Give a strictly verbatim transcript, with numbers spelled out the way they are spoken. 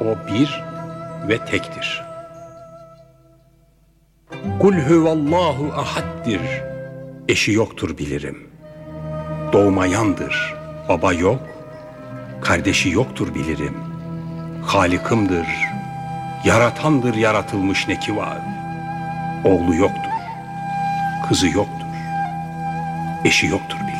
O bir ve tektir. Kul huvallahu ahaddir. Eşi yoktur bilirim. Doğmayandır. Baba yok. Kardeşi yoktur bilirim. Halikimdir. Yaratandır yaratılmış ne ki var. Oğlu yoktur. Kızı yoktur. Eşi yoktur bilirim.